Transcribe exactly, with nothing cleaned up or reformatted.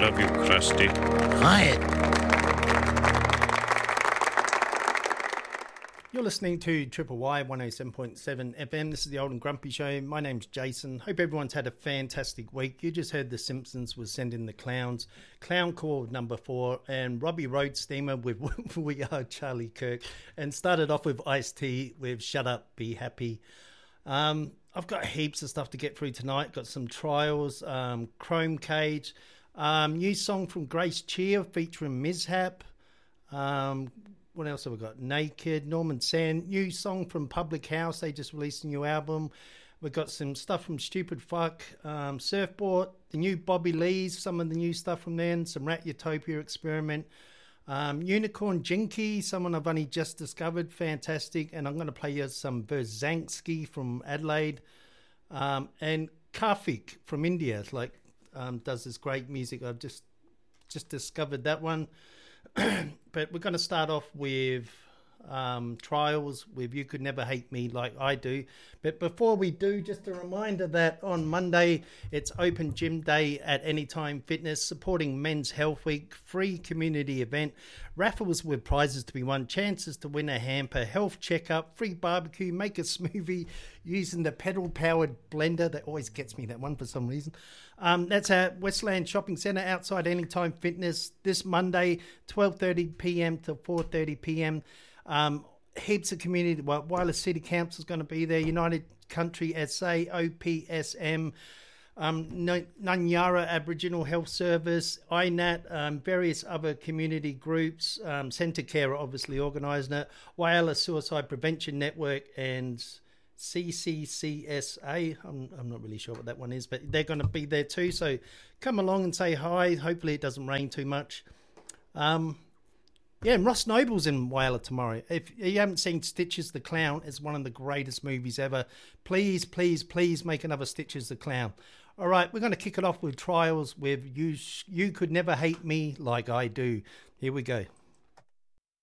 love you, Krusty. Quiet. You're listening to Triple Y one oh seven point seven F M. This is the Old and Grumpy Show. My name's Jason. Hope everyone's had a fantastic week. You just heard The Simpsons was sending the clowns. Clown Core number four, and Robbie Road Steamer with We Are Charlie Kirk. And started off with Ice-T with Shut Up, Be Happy. Um, I've got heaps of stuff to get through tonight. Got some trials, um, Chrome Cage, um, new song from Grace Cheer featuring Mishap. Um... What else have we got? Naked, Norman Sand, new song from Public House. They just released a new album. We've got some stuff from Stupid Fuck, um, Surfboard, the new Bobby Lee's, some of the new stuff from then, some Rat Utopia Experiment, um, Unicorn Jinky, someone I've only just discovered, fantastic. And I'm going to play you some Verzanski from Adelaide, um, and Karthik from India, like um, does this great music. I've just just discovered that one. But we're going to start off with um, trials with You Could Never Hate Me Like I Do. But before we do, just a reminder that on Monday, it's open gym day at Anytime Fitness, supporting Men's Health Week, free community event, raffles with prizes to be won, chances to win a hamper, health checkup, free barbecue, make a smoothie using the pedal-powered blender. That always gets me, that one, for some reason. Um, that's at Westland Shopping Centre outside Anytime Fitness this Monday, twelve thirty p.m. to four thirty p.m. Um, heaps of community. Well, Wireless City Council is going to be there. United Country S A, O P S M, um, Nanyara Aboriginal Health Service, I N A T, um, various other community groups. Um, Centre Care obviously organising it. Whyalla Suicide Prevention Network and C C C S A. I'm, I'm not really sure what that one is, but they're going to be there too. So come along and say hi. Hopefully it doesn't rain too much. Um, yeah, and Ross Noble's in Whyalla tomorrow. If you haven't seen Stitches the Clown, it's one of the greatest movies ever. Please, please, please make another Stitches the Clown. All right, we're going to kick it off with trials with You, you Could Never Hate Me Like I Do. Here we go.